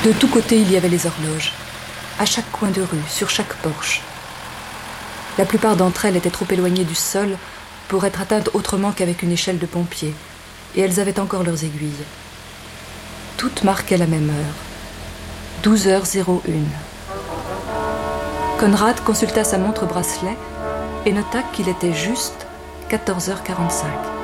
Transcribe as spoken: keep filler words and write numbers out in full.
De tous côtés, il y avait les horloges, à chaque coin de rue, sur chaque porche. La plupart d'entre elles étaient trop éloignées du sol pour être atteintes autrement qu'avec une échelle de pompier, et elles avaient encore leurs aiguilles. Toutes marquaient la même heure, douze heures zéro une. Conrad consulta sa montre bracelet et nota qu'il était juste quatorze heures quarante-cinq.